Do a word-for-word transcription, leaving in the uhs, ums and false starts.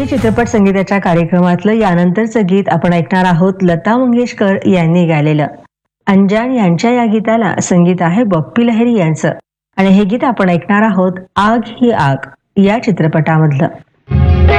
चित्रपट संगीताच्या कार्यक्रमातलं यानंतरचं गीत आपण ऐकणार आहोत लता मंगेशकर यांनी गायलेलं. अंजान यांच्या या गीताला संगीत आहे बप्पी लहिरी यांचं आणि हे गीत आपण ऐकणार आहोत आग ही आग या चित्रपटामधलं.